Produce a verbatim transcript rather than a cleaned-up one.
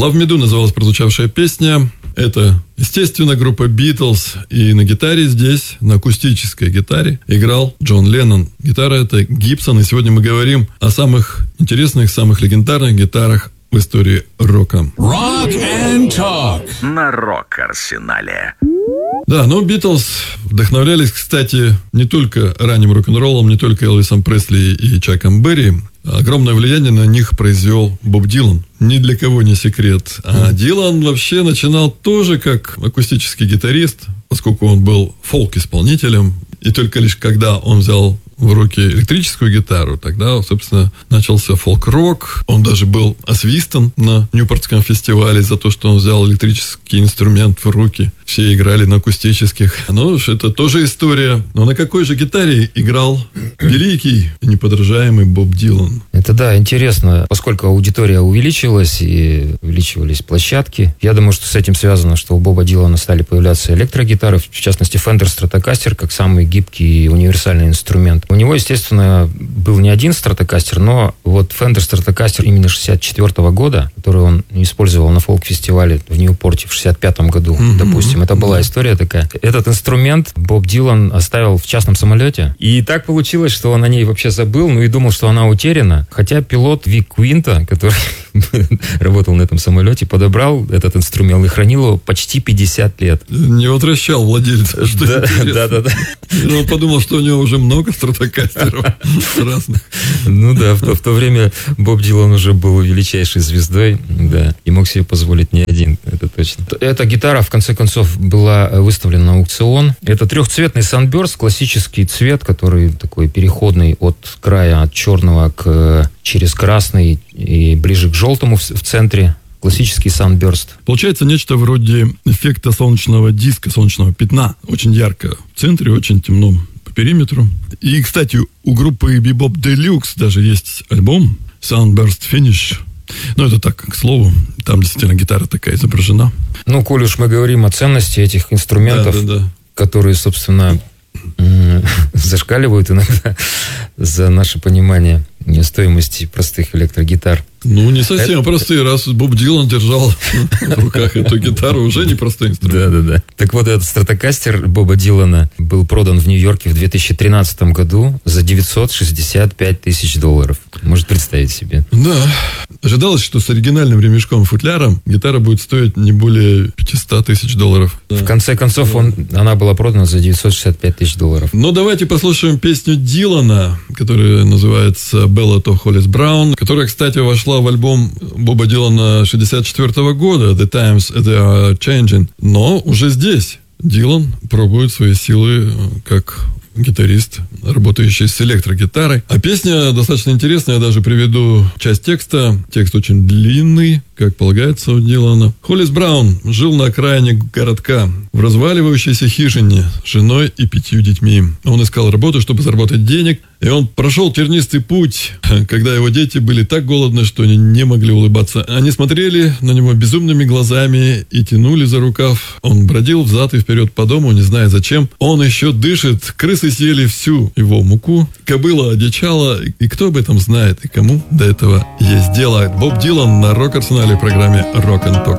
Love Me Do называлась прозвучавшая песня. Это, естественно, группа Beatles. И на гитаре здесь, на акустической гитаре, играл Джон Леннон. Гитара — это Гибсон. И сегодня мы говорим о самых интересных, самых легендарных гитарах в истории рока. Rock and Talk на Рок-Арсенале. Да, но Битлз вдохновлялись, кстати, не только ранним рок-н-роллом, не только Элвисом Пресли и Чаком Берри. Огромное влияние на них произвел Боб Дилан. Ни для кого не секрет. А Дилан вообще начинал тоже как акустический гитарист, поскольку он был фолк-исполнителем. И только лишь когда он взял в руки электрическую гитару, тогда, собственно, начался фолк-рок. Он даже был освистан на Ньюпортском фестивале за то, что он взял электрический инструмент в руки. Все играли на акустических. Ну, это тоже история. Но на какой же гитаре играл великий и неподражаемый Боб Дилан? Это да, интересно, поскольку аудитория увеличилась и увеличивались площадки. Я думаю, что с этим связано, что у Боба Дилана стали появляться электрогитары, в частности, Fender Stratocaster, как самый гибкий и универсальный инструмент. У него, естественно, был не один Stratocaster, но вот Fender Stratocaster именно шестьдесят четвёртого года, который он использовал на фолк-фестивале в Ньюпорте в шестьдесят пятом году, mm-hmm. допустим. Это была история такая. Этот инструмент Боб Дилан оставил в частном самолете. И так получилось, что он о ней вообще забыл, ну и думал, что она утеряна. Хотя пилот Вик Квинта, который работал на этом самолете, подобрал этот инструмент и хранил его почти пятьдесят лет. Не возвращал владельца, что да, да, да, да. Он подумал, что у него уже много стратокастеров разных. Ну да, в то, в то время Боб Дилан уже был величайшей звездой, да, и мог себе позволить не один, это точно. Эта гитара, в конце концов, была выставлена на аукцион. Это трехцветный Sunburst, классический цвет, который такой переходный от края, от черного к через красный и ближе к желтому в, в центре. Классический Sunburst. Получается нечто вроде эффекта солнечного диска, солнечного пятна. Очень ярко в центре, очень темно по периметру. И, кстати, у группы Bebop Deluxe даже есть альбом Sunburst Finish. Ну, это так, к слову. Там действительно гитара такая изображена. Ну, коль уж мы говорим о ценности этих инструментов, да, да, да. которые, собственно, зашкаливают иногда за наше понимание стоимости простых электрогитар. Ну, не совсем это... простые. Раз Боб Дилан держал в руках эту гитару, уже не простой инструмент. Да, да, да. Так вот, этот Стратокастер Боба Дилана был продан в Нью-Йорке в две тысячи тринадцатом году за девятьсот шестьдесят пять тысяч долларов. Можете представить себе. Да. Ожидалось, что с оригинальным ремешком-футляром гитара будет стоить не более пятьсот тысяч долларов. Да. В конце концов, он, она была продана за девятьсот шестьдесят пять тысяч долларов. Ну, давайте послушаем песню Дилана, которая называется «Ballad of Hollis Brown», которая, кстати, вошла в альбом Боба Дилана шестьдесят четвёртого года «The Times They Are Changing». Но уже здесь Дилан пробует свои силы как гитарист, работающий с электрогитарой. А песня достаточно интересная, я даже приведу часть текста. Текст очень длинный, как полагается у Дилана. Холлис Браун жил на окраине городка, в разваливающейся хижине с женой и пятью детьми. Он искал работу, чтобы заработать денег, и он прошел тернистый путь, когда его дети были так голодны, что они не могли улыбаться. Они смотрели на него безумными глазами и тянули за рукав. Он бродил взад и вперед по дому, не зная зачем. Он еще дышит, крысы съели всю его муку, кобыла одичала, и кто об этом знает, и кому до этого есть дело. Боб Дилан на Рок-Арсенале в программе Rock and Talk.